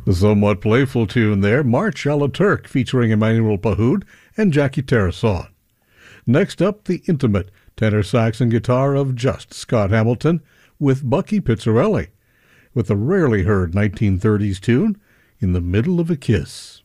The somewhat playful tune there, March a la Turk, featuring Emmanuel Pahoud and Jackie Tarasson. Next up, the intimate tenor sax and guitar of just Scott Hamilton with Bucky Pizzarelli, with the rarely heard 1930s tune, In the Middle of a Kiss.